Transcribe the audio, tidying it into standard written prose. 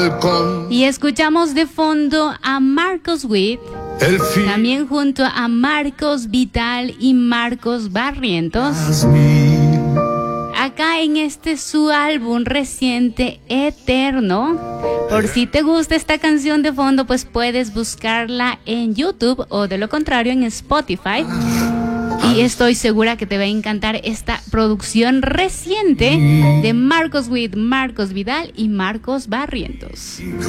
Y escuchamos de fondo a Marcos Witt, también junto a Marcos Vidal y Marcos Barrientos, acá en su álbum reciente Eterno. Por si te gusta esta canción de fondo, pues puedes buscarla en YouTube o de lo contrario en Spotify. Y estoy segura que te va a encantar esta producción reciente de Marcos Witt, Marcos Vidal y Marcos Barrientos.